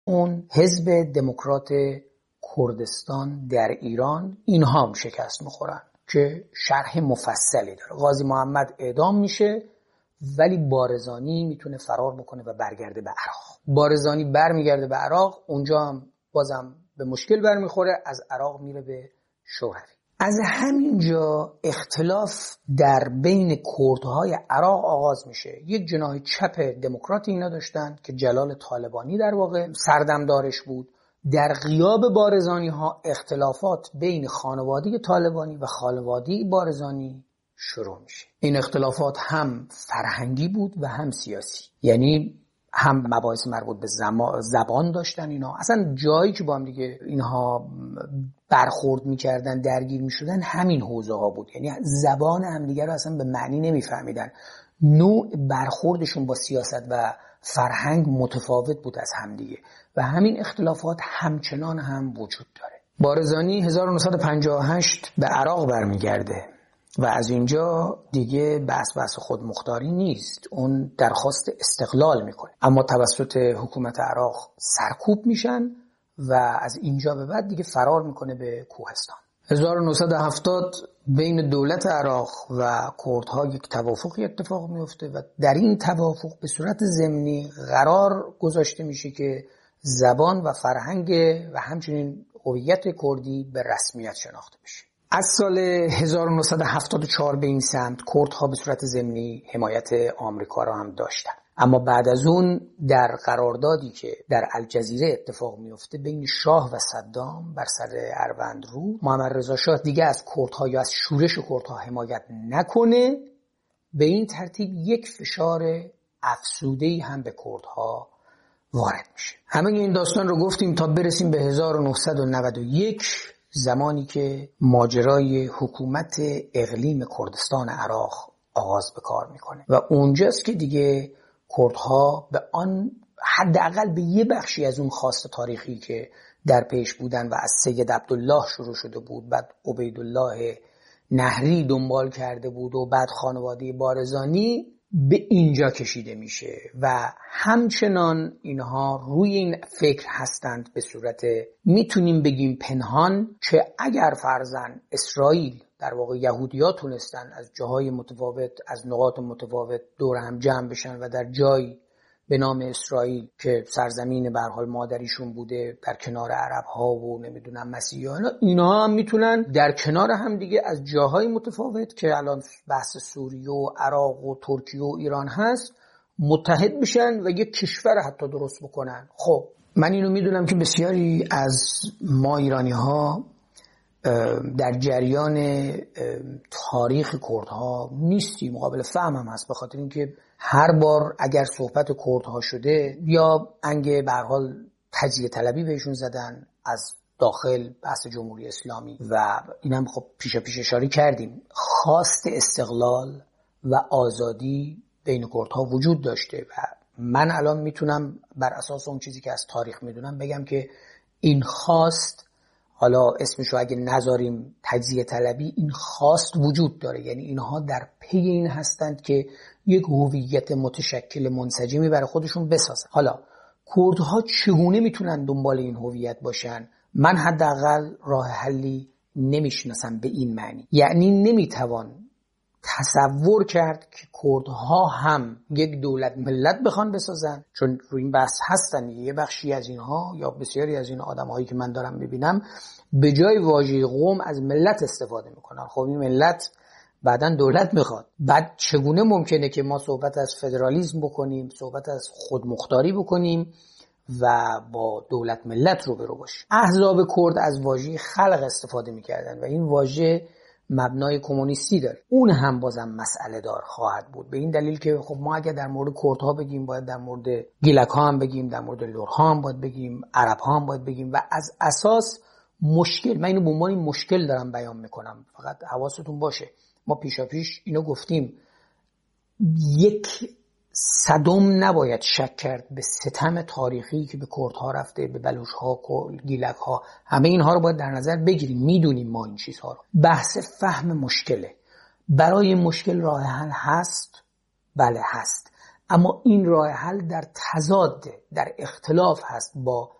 اون حزب دموکرات کردستان در ایران، اینها هم شکست میخورن که شرح مفصلی داره. غازی محمد اعدام میشه ولی بارزانی میتونه فرار بکنه و برگرده به عراق. بارزانی برمیگرده به عراق، اونجا هم بازم به مشکل برمیخوره، از عراق میره به شوروی. از همینجا اختلاف در بین کردهای عراق آغاز میشه. یک جناح چپ دموکراتی اینا داشتن که جلال طالبانی در واقع سردمدارش بود. در غیاب بارزانی ها اختلافات بین خانواده طالبانی و خانواده بارزانی شروع میشه. این اختلافات هم فرهنگی بود و هم سیاسی، یعنی هم مباحث مربوط به زبان داشتن. اینا اصلا جایی که با هم دیگه اینها برخورد میکردن، درگیر میشدن، همین حوزه ها بود. یعنی زبان همدیگه رو اصلا به معنی نمیفهمیدن. نوع برخوردشون با سیاست و فرهنگ متفاوت بود از همدیگه و همین اختلافات همچنان هم وجود داره. بارزانی 1958 به عراق برمیگرده و از اینجا دیگه بحث خودمختاری نیست، اون درخواست استقلال میکنه، اما توسط حکومت عراق سرکوب میشن و از اینجا به بعد دیگه فرار میکنه به کوهستان. 1970 بین دولت عراق و کردها یک توافقی اتفاق میفته و در این توافق به صورت ضمنی قرار گذاشته میشه که زبان و فرهنگ و همچنین هویت کردی به رسمیت شناخته بشه. از سال 1974 به این سمت کردها به صورت ضمنی حمایت آمریکا را هم داشتن، اما بعد از اون در قراردادی که در الجزیره اتفاق میفته بین شاه و صدام بر سر اروندرود، محمد رضا شاه دیگه از کردها یا از شورش کردها حمایت نکنه. به این ترتیب یک فشار افزوده‌ای هم به کردها وارد میشه. همه این داستان رو گفتیم تا برسیم به 1991، زمانی که ماجرای حکومت اقلیم کردستان عراق آغاز به کار میکنه و اونجاست که دیگه کردها به آن حداقل به یه بخشی از اون خواست تاریخی که در پیش بودن و از سید عبدالله شروع شده بود، بعد عبیدالله نهری دنبال کرده بود و بعد خانواده بارزانی، به اینجا کشیده میشه و همچنان اینها روی این فکر هستند به صورت میتونیم بگیم پنهان که اگر فرضاً اسرائیل در واقع یهودی‌ها تونستن از جاهای متفاوت، از نقاط متفاوت دور هم جمع بشن و در جایی به نام اسرائیل که سرزمین به هر حال مادریشون بوده در کنار عرب‌ها و نمیدونم مسیحیان، اینا هم میتونن در کنار هم دیگه از جاهای متفاوت که الان بحث سوریه و عراق و ترکیه و ایران هست متحد بشن و یک کشور حتی درست بکنن. خب من اینو میدونم که بسیاری از ما ایرانی‌ها در جریان تاریخ کردها نیستیم، مقابل فهمم هست، به خاطر اینکه هر بار اگر صحبت کردها شده یا انگ به هر حال تجزیه طلبی بهشون زدن از داخل بحث جمهوری اسلامی و اینم خب پیش اشاره کردیم، خواست استقلال و آزادی بین کردها وجود داشته و من الان میتونم بر اساس اون چیزی که از تاریخ میدونم بگم که این خواست، حالا اسمشو اگه نذاریم تجزیه طلبی، این خواست وجود داره. یعنی اینها در پی این هستند که یک هویت متشکل منسجمی برای خودشون بسازن. حالا کردها چگونه میتونن دنبال این هویت باشن؟ من حداقل راه حلی نمیشناسم به این معنی. یعنی نمیتوان تصور کرد که کردها هم یک دولت ملت بخوان بسازن، چون روی این بحث هستن. یه بخشی از اینها یا بسیاری از این آدم‌هایی که من دارم می‌بینم به جای واژه قوم از ملت استفاده میکنن. خب این ملت بعداً دولت میخواد. بعد چگونه ممکنه که ما صحبت از فدرالیسم بکنیم، صحبت از خودمختاری بکنیم و با دولت ملت روبرو باشیم؟ احزاب کرد از واژه خلق استفاده میکردن و این واژه مبنای کمونیستی داره. اون هم بازم مسئله دار خواهد بود، به این دلیل که خب ما اگر در مورد کردها بگیم باید در مورد گیلک ها هم بگیم، در مورد لرها هم باید بگیم، عرب ها هم باید بگیم و از اساس مشکل، من اینو به عنوان مشکل دارم بیان میکنم، فقط حواستون باشه ما پیش اینو گفتیم، یک صدم نباید شک کرد به ستم تاریخی که به کردها رفته، به بلوچ ها، گیلک ها، همه اینها رو باید در نظر بگیریم. میدونیم ما این چیزها رو. بحث فهم مشکله. برای مشکل راه حل هست؟ بله هست، اما این راه حل در تضاد، در اختلاف هست با